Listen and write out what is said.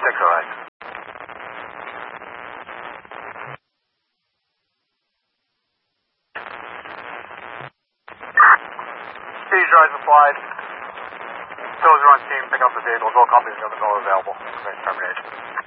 alright. Speed drive applied. Those are on scene, pick up the vehicles, all companies are available. Terminate.